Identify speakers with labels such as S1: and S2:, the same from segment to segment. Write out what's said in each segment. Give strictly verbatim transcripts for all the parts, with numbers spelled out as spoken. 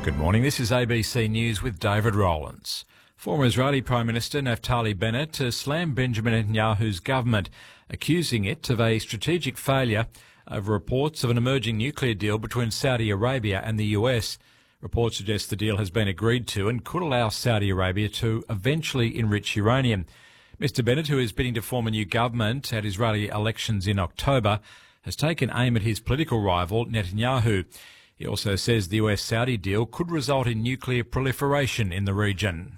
S1: Good morning, this is A B C News with David Rowlands. Former Israeli Prime Minister Naftali Bennett has slammed Benjamin Netanyahu's government, accusing it of a strategic failure over reports of an emerging nuclear deal between Saudi Arabia and the U S. Reports suggest the deal has been agreed to and could allow Saudi Arabia to eventually enrich uranium. Mister Bennett, who is bidding to form a new government at Israeli elections in October, has taken aim at his political rival Netanyahu. He also says the U S-Saudi deal could result in nuclear proliferation in the region.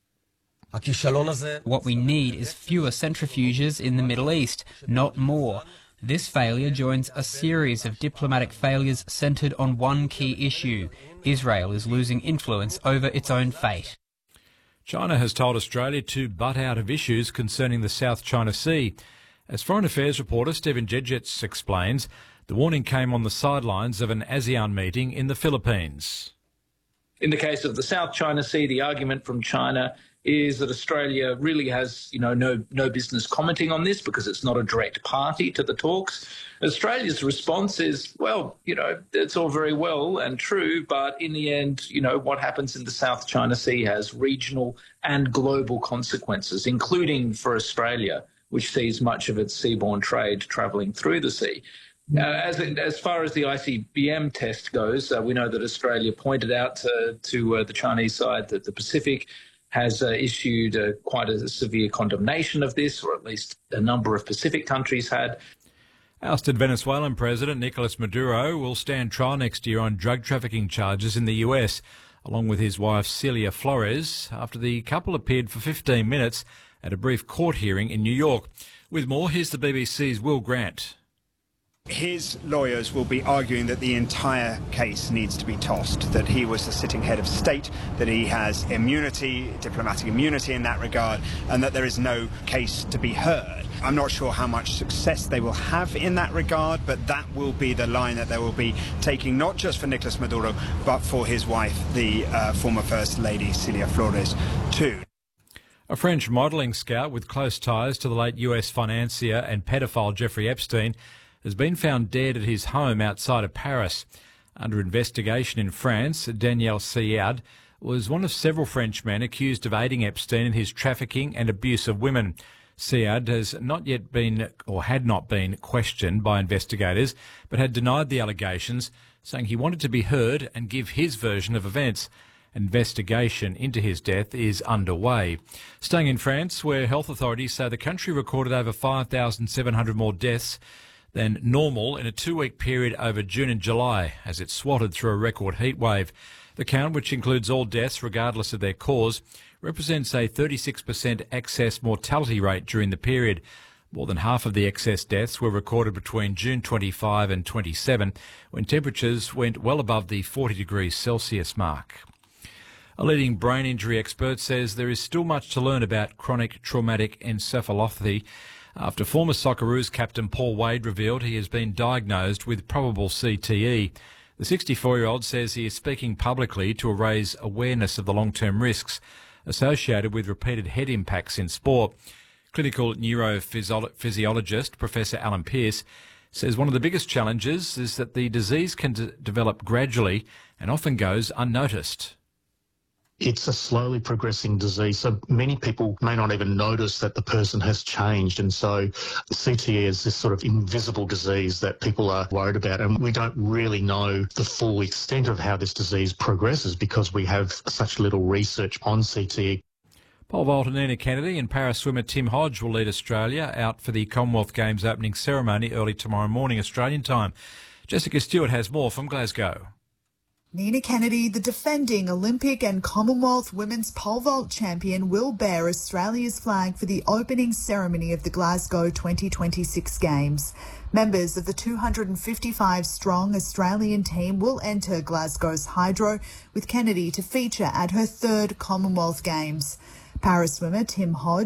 S2: What we need is fewer centrifuges in the Middle East, not more. This failure joins a series of diplomatic failures centred on one key issue. Israel is losing influence over its own fate.
S1: China has told Australia to butt out of issues concerning the South China Sea. As Foreign Affairs reporter Stephen Jedgetz explains, the warning came on the sidelines of an ASEAN meeting in the Philippines.
S3: In the case of the South China Sea, the argument from China is that Australia really has, you know, no no business commenting on this because it's not a direct party to the talks. Australia's response is, well, you know, it's all very well and true, but in the end, you know, what happens in the South China Sea has regional and global consequences, including for Australia, which sees much of its seaborne trade travelling through the sea. Uh, as as far as the I C B M test goes, uh, we know that Australia pointed out uh, to uh, the Chinese side that the Pacific has uh, issued uh, quite a severe condemnation of this, or at least a number of Pacific countries had.
S1: Ousted Venezuelan President Nicolas Maduro will stand trial next year on drug trafficking charges in the U S, along with his wife Celia Flores, after the couple appeared for fifteen minutes at a brief court hearing in New York. With more, here's the B B C's Will Grant.
S4: His lawyers will be arguing that the entire case needs to be tossed, that he was the sitting head of state, that he has immunity, diplomatic immunity in that regard, and that there is no case to be heard. I'm not sure how much success they will have in that regard, but that will be the line that they will be taking, not just for Nicolas Maduro, but for his wife, the uh, former First Lady, Celia Flores, too.
S1: A French modelling scout with close ties to the late U S financier and pedophile Jeffrey Epstein has been found dead at his home outside of Paris. Under investigation in France, Daniel Siad was one of several French men accused of aiding Epstein in his trafficking and abuse of women. Siad has not yet been, or had not been, questioned by investigators, but had denied the allegations, saying he wanted to be heard and give his version of events. Investigation into his death is underway. Staying in France, where health authorities say the country recorded over five thousand seven hundred more deaths than normal in a two-week period over June and July, as it swatted through a record heatwave. The count, which includes all deaths regardless of their cause, represents a thirty-six percent excess mortality rate during the period. More than half of the excess deaths were recorded between June twenty-five and twenty-seven, when temperatures went well above the forty degrees Celsius mark. A leading brain injury expert says there is still much to learn about chronic traumatic encephalopathy, after former Socceroos captain Paul Wade revealed he has been diagnosed with probable C T E. The sixty-four-year-old says he is speaking publicly to raise awareness of the long-term risks associated with repeated head impacts in sport. Clinical neurophysiologist Professor Alan Pearce says one of the biggest challenges is that the disease can d- develop gradually and often goes unnoticed.
S5: It's a slowly progressing disease, so many people may not even notice that the person has changed. And so C T E is this sort of invisible disease that people are worried about. And we don't really know the full extent of how this disease progresses because we have such little research on C T E.
S1: Pole vaulter Nina Kennedy and para swimmer Tim Hodge will lead Australia out for the Commonwealth Games opening ceremony early tomorrow morning Australian time. Jessica Stewart has more from Glasgow.
S6: Nina Kennedy, the defending Olympic and Commonwealth women's pole vault champion, will bear Australia's flag for the opening ceremony of the Glasgow twenty twenty-six Games. Members of the two hundred fifty-five strong Australian team will enter Glasgow's Hydro, with Kennedy to feature at her third Commonwealth Games. Para swimmer Tim Hodge